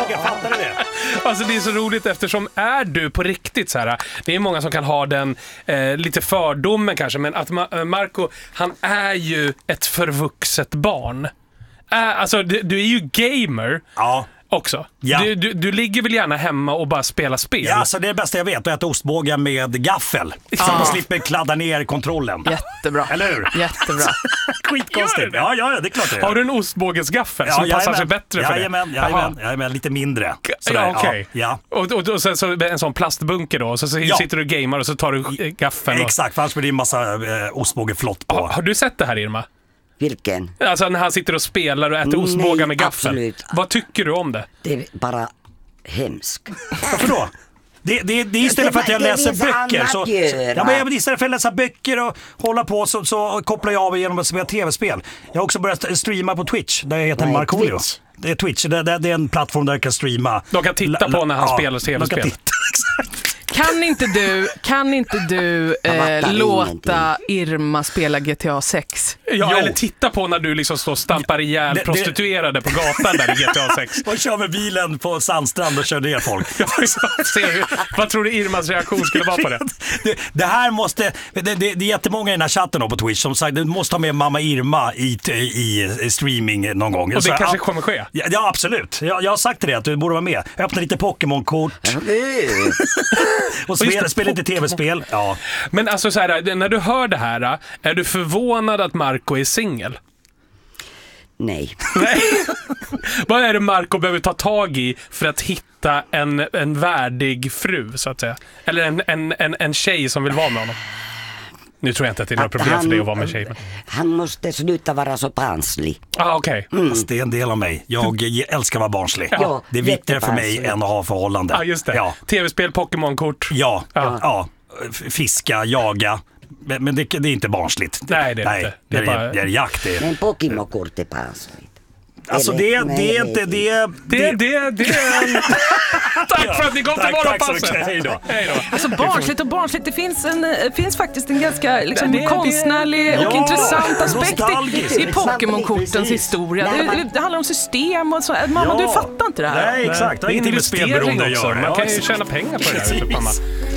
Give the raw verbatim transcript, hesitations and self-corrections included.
jag fattar det. Alltså det är så roligt eftersom är du på riktigt så här. Det är många som kan ha den eh, lite fördomen kanske, men att Ma- Marco, han är ju ett förvuxet barn. Äh, alltså du, du är ju gamer. Ja. Också. Ja. Du, du, du ligger väl gärna hemma och bara spelar spel? Ja, alltså det är det bästa jag vet, att äta ostbågar med gaffel. Så att man slipper kladda ner kontrollen. Jättebra. Eller hur? Jättebra. Skitkonstigt. Ja, ja, det är klart det är. Har du en ostbågesgaffel ja, som passar jajamän. sig bättre för jajamän, det? Jajamän, jajamän, lite mindre. Sådär, ja, okej. Okay. Ja. Och, och, och sen så en sån plastbunke då, och så, så ja. sitter du och gamer och så tar du gaffeln. Och... Exakt, för annars blir det en massa eh, ostbågeflott på. Har, har du sett det här, Irma? Vilken? Alltså när han sitter och spelar och äter ostbågar med gaffel. Absolut. Vad tycker du om det? Det är bara hemskt. Varför då? Det, det, det är istället för att jag läser böcker så, ja, men istället för att läsa böcker och hålla på så, så kopplar jag av genom att spela tv-spel. Jag har också börjat streama på Twitch där jag heter Markoolio. Det är Twitch, det, det, det är en plattform där jag kan streama. De kan titta på när han ja, spelar tv-spel. Exakt. Kan inte du, kan inte du eh, låta Irma spela G T A sex? Ja, Jo. eller titta på när du liksom står och stampar ihjäl Det- det- prostituerade på gatan där i G T A sex. Och kör med bilen på Sandstrand och kör ner folk. Se hur, vad tror du Irmas reaktion skulle vara på det? Det, det här måste, det, det, det är jättemånga i den här chatten då på Twitch som sagt, du måste ha med mamma Irma i, i, i streaming någon gång. Och det Så, kanske ja, kommer ske. Ja, ja absolut. Jag, jag har sagt till dig att du borde vara med. Öppna lite Pokémon-kort och spela, spela lite tv-spel. Ja. Men alltså så här, när du hör det här, är du förvånad att Marco är singel? Nej. Nej. Vad är det Marco behöver ta tag i för att hitta en, en värdig fru, så att säga? Eller en, en, en, en tjej som vill vara med honom? Nu tror jag inte att det är några problem för dig att vara med tjej. Men... Han måste sluta vara så barnslig. Ah, okej. Okay. Fast det är en del av mig. Jag älskar att vara barnslig. Ja, det är viktigare för mig jättebarnslig. än att ha förhållande. Ja, ah, just det. Ja, Tv-spel, Pokémon-kort. ja, Ja. ja. F- fiska, jaga. Men, men det, det är inte barnsligt. Nej, det är Nej, inte. Det är, Det är bara- det är jakt. Det är. Men Pokémon-kort är barnsligt. Alltså Eller- det, nej, det är nej, inte det, Det, det, det... Tack för att ni kom till Tack, tack så Morgonpasset. mycket. Hej då. Hej då. Alltså barnsligt och barnsligt, det finns, en, det finns faktiskt en ganska liksom, Det- det- konstnärlig och Ja, intressant aspekt nostalgiskt. i, i Pokémon-kortens Precis. historia. Nej, Det, man- det handlar om system och så. Mamma, Ja. du fattar inte det här. Nej, exakt. Det har Det är ingenting med investering spelberoende att också. göra. Man Ja, kan ju exakt. tjäna pengar på det här, Precis. mamma.